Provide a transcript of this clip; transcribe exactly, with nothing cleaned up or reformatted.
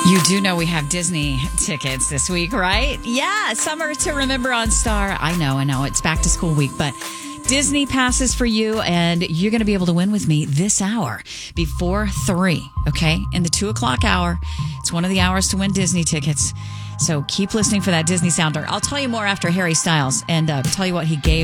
You do know we have Disney tickets this week, right? Yeah, Summer to Remember on Star. I know, I know. It's back to school week, but Disney passes for you, and you're going to be able to win with me this hour before three, okay? In the two o'clock hour. It's one of the hours to win Disney tickets. So keep listening for that Disney sounder. I'll tell you more after Harry Styles and uh, tell you what he gave